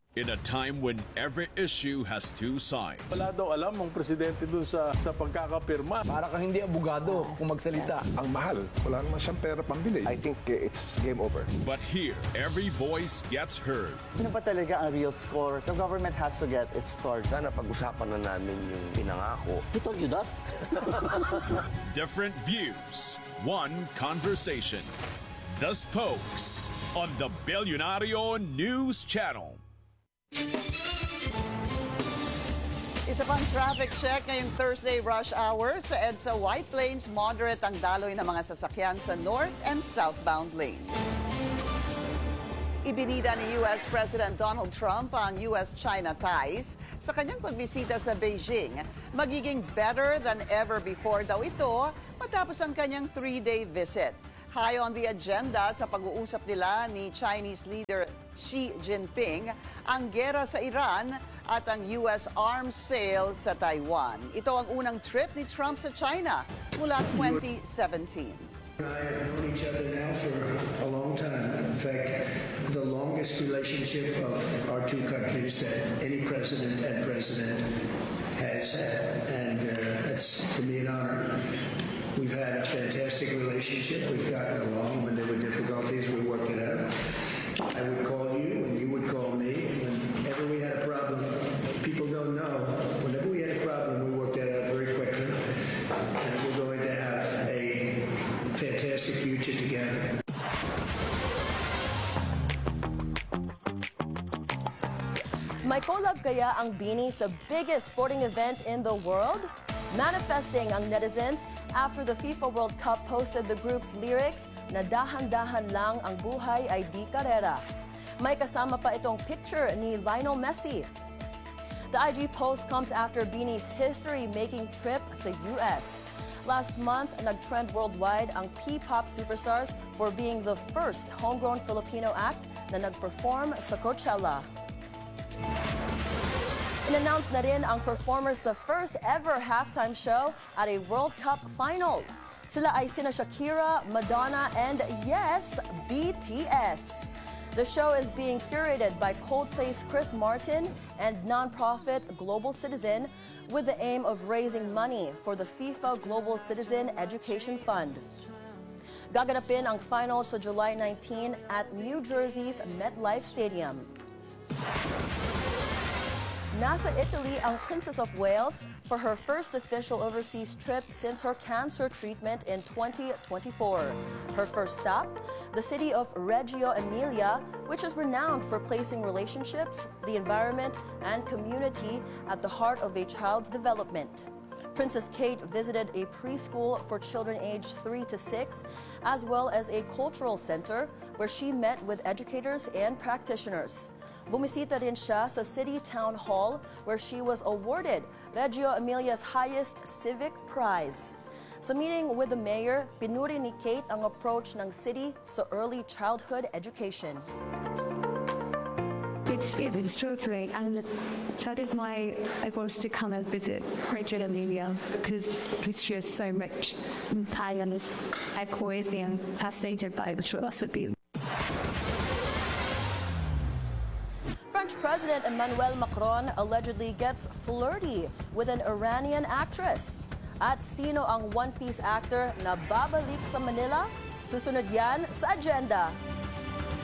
In a time when every issue has two sides. Wala daw alam ang presidente dun sa pagkakapirma. Para kang hindi abogado kung magsalita. Ang mahal, wala naman siyang pera pambili. I think it's game over. But here, every voice gets heard. Ano ba talaga ang real score? The government has to get its start. Sana pag-usapan na namin yung pinangako. Who told you that? Different views, one conversation. The Spokes on the Billionario News Channel. Isa pang traffic check ngayong Thursday rush hour sa EDSA White Plains. Moderate ang daloy ng mga sasakyan sa north and southbound lanes. Ibinida ni U.S. President Donald Trump ang U.S.-China ties sa kanyang pagbisita sa Beijing. Magiging better than ever before daw ito matapos ang kanyang 3-day visit. High on the agenda sa pag-uusap nila ni Chinese leader Xi Jinping ang gera sa Iran at ang U.S. arms sale sa Taiwan. Ito ang unang trip ni Trump sa China mula 2017. I have known each other now for a long time. In fact, the longest relationship of our two countries that any president has had. And it's, to me, an honor. We've had a fantastic relationship. We've gotten along. When there were difficulties, we worked it out. I would call you, and you would call me. Whenever we had a problem, people don't know. Whenever we had a problem, we worked that out very quickly. And we're going to have a fantastic future together. May collab kaya ang BINI sa biggest sporting event in the world? Manifesting ang netizens after the FIFA World Cup posted the group's lyrics na dahan-dahan lang ang buhay ay di karera. May kasama pa itong picture ni Lionel Messi. The IG post comes after BINI's history-making trip sa US. Last month, nag-trend worldwide ang P-pop superstars for being the first homegrown Filipino act na nag-perform sa Coachella. In-announce na rin ang performers sa first ever halftime show at a World Cup final. Sila ay sina Shakira, Madonna, and yes, BTS. The show is being curated by Coldplay's Chris Martin and nonprofit Global Citizen with the aim of raising money for the FIFA Global Citizen Education Fund. Gaganapin ang final sa July 19 at New Jersey's MetLife Stadium. Nasa Italy ang Princess of Wales for her first official overseas trip since her cancer treatment in 2024. Her first stop, the city of Reggio Emilia, which is renowned for placing relationships, the environment, and community at the heart of a child's development. Princess Kate visited a preschool for children aged 3 to 6, as well as a cultural center where she met with educators and practitioners. Bumisita din siya sa City Town Hall where she was awarded Reggio Emilia's highest civic prize. Sa meeting with the mayor, pinuri ni Kate ang approach ng city sa early childhood education. It's so great, and that is why I want to come and visit Reggio Emilia, because it's just so rich in Italians. I've always been fascinated by the philosophy. French President Emmanuel Macron allegedly gets flirty with an Iranian actress. At sino ang One Piece actor na babalik sa Manila? Susunod yan sa agenda.